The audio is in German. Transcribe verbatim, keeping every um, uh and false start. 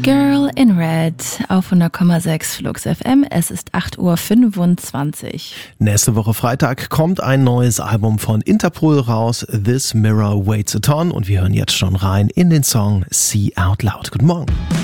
Girl in Red auf hundert Komma sechs Flux F M. Es ist acht Uhr fünfundzwanzig. Nächste Woche Freitag kommt ein neues Album von Interpol raus, This Mirror Weighs a Ton, und wir hören jetzt schon rein in den Song See Out Loud. Guten Morgen.